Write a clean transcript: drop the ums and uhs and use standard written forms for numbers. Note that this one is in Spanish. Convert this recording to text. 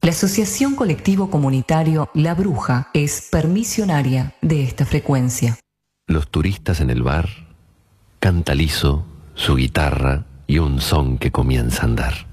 La Asociación Colectivo Comunitario La Bruja es permisionaria de esta frecuencia. Los turistas en el bar, canta liso, su guitarra y un son que comienza a andar.